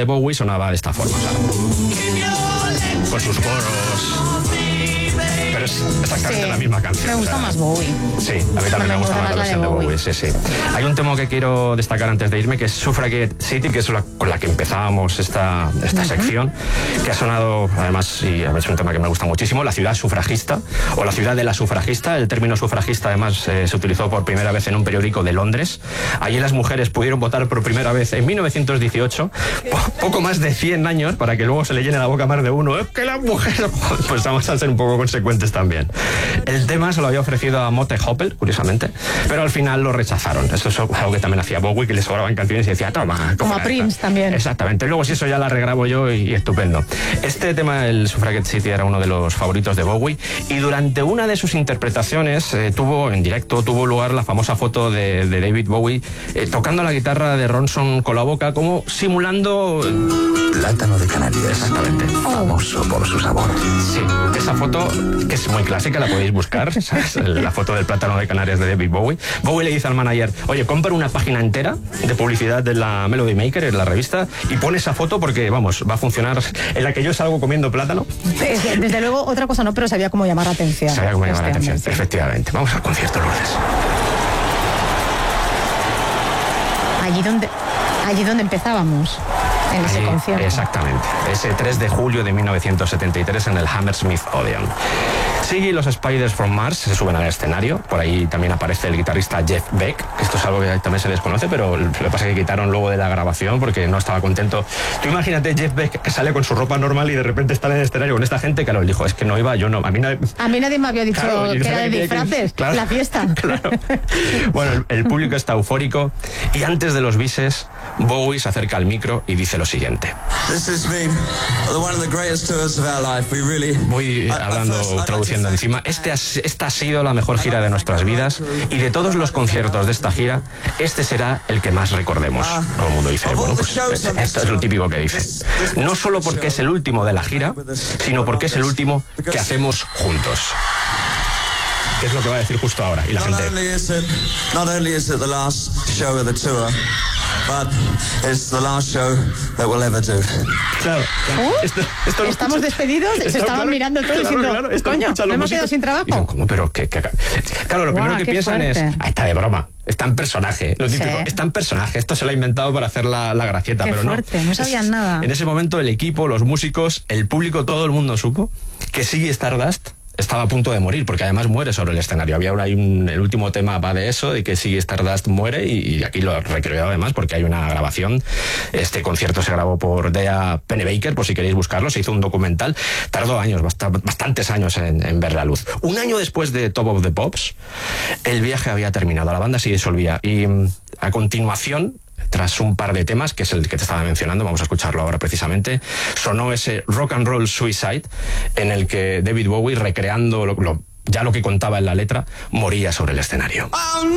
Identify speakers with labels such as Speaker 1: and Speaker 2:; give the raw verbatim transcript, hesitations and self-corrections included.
Speaker 1: de Bowie sonaba de esta forma, claro. Con sus coros. Pero es exactamente
Speaker 2: Sí,
Speaker 1: la misma canción.
Speaker 2: me gusta
Speaker 1: o sea,
Speaker 2: más Bowie.
Speaker 1: Sí, a mí también me, me gusta más la versión de Bowie. Bowie, sí, sí. Hay un tema que quiero destacar antes de irme, que es Suffragette City, que es la, con la que empezábamos esta, esta uh-huh. sección, que ha sonado, además, y es un tema que me gusta muchísimo, la ciudad sufragista, o la ciudad de la sufragista. El término sufragista, además, eh, se utilizó por primera vez en un periódico de Londres. Allí las mujeres pudieron votar por primera vez en mil novecientos dieciocho, po poco más de cien años, para que luego se le llene la boca más de uno. Es que las mujeres... Pues vamos a ser un poco consecuentes también. El tema se lo había ofrecido a Motte Hooper, curiosamente, pero al final lo rechazaron. Eso es algo que también hacía Bowie, que le sobraban canciones y decía, toma.
Speaker 2: Como a Prince también.
Speaker 1: Exactamente. Luego si eso ya la regrabo yo y, y estupendo. Este tema, el Suffragette City, era uno de los favoritos de Bowie, y durante una de sus interpretaciones eh, tuvo, en directo, tuvo lugar la famosa foto de, de David Bowie eh, tocando la guitarra de Ronson con la boca, como simulando...
Speaker 3: Plátano de Canarias.
Speaker 1: Exactamente.
Speaker 3: Famoso por su sabor.
Speaker 1: Sí, esa foto, que es muy clásica, la podéis buscar, ¿sabes? La foto del plátano de Canarias de David Bowie. Bowie le dice al manager, oye, compra una página entera de publicidad de la Melody Maker, en la revista, y pon esa foto porque, vamos, va a funcionar, en la que yo salgo comiendo plátano.
Speaker 2: Desde, desde luego, otra cosa no, pero sabía cómo llamar la atención.
Speaker 1: Sabía cómo llamar la
Speaker 2: este
Speaker 1: atención,
Speaker 2: año, sí.
Speaker 1: Efectivamente. Vamos al concierto, Lourdes.
Speaker 2: Allí donde, allí donde empezábamos. En ese
Speaker 1: Allí,
Speaker 2: concierto.
Speaker 1: Exactamente. Ese tres de julio de mil novecientos setenta y tres en el Hammersmith Odeon. Siggy y los Spiders from Mars se suben al escenario. Por ahí también aparece el guitarrista Jeff Beck, que esto es algo que también se desconoce, pero lo que pasa es que quitaron luego de la grabación porque no estaba contento. Tú imagínate Jeff Beck que sale con su ropa normal y de repente está en el escenario con esta gente, que claro, él dijo, es que no iba, yo no. A mí nadie,
Speaker 2: a mí nadie me había dicho
Speaker 1: claro,
Speaker 2: que era de disfraces, que, claro, la fiesta.
Speaker 1: Claro. Bueno, el, el público está eufórico y antes de los bises, Bowie se acerca al micro y dice lo siguiente. Voy hablando, traduciendo encima. Este ha, esta ha sido la mejor gira de nuestras vidas y de todos los conciertos de esta gira, este será el que más recordemos. Todo el mundo dice, bueno, pues esto es lo típico que dice. No solo porque es el último de la gira, sino porque es el último que hacemos juntos. ¿Qué es lo que va a decir justo ahora? Y la gente...
Speaker 4: But it's the last show that we'll ever do.
Speaker 1: Claro, claro.
Speaker 2: ¿Oh?
Speaker 1: Esto, esto
Speaker 2: ¿Estamos
Speaker 1: escucha,
Speaker 2: despedidos?
Speaker 1: Esto,
Speaker 2: Se estaban
Speaker 1: claro,
Speaker 2: mirando todos
Speaker 1: claro,
Speaker 2: diciendo,
Speaker 1: claro, esto
Speaker 2: coño,
Speaker 1: ¿me
Speaker 2: hemos quedado sin trabajo?
Speaker 1: Dicen, ¿cómo? Pero que, que... Claro, lo
Speaker 2: Wow,
Speaker 1: primero que piensan
Speaker 2: fuerte.
Speaker 1: es, ah, está de broma, está en personaje, lo típico,
Speaker 2: Sí.
Speaker 1: está en personaje, esto se lo ha inventado para hacer la, la gracieta,
Speaker 2: Qué
Speaker 1: pero
Speaker 2: fuerte,
Speaker 1: no.
Speaker 2: no sabían
Speaker 1: Es,
Speaker 2: nada.
Speaker 1: En ese momento el equipo, los músicos, el público, todo el mundo supo que Ziggy Stardust estaba a punto de morir, porque además muere sobre el escenario. Había hay un, el último tema va de eso, de que Ziggy Stardust muere, y, y aquí lo he recreado además porque hay una grabación. Este concierto se grabó por Dea Pennebaker, por si queréis buscarlo, se hizo un documental, tardó años, bast bastantes años en, en ver la luz. Un año después de Top of the Pops, el viaje había terminado, la banda se disolvía, y a continuación, tras un par de temas, que es el que te estaba mencionando, vamos a escucharlo ahora precisamente, sonó ese Rock and Roll Suicide, en el que David Bowie, recreando lo, lo, ya lo que contaba en la letra, moría sobre el escenario.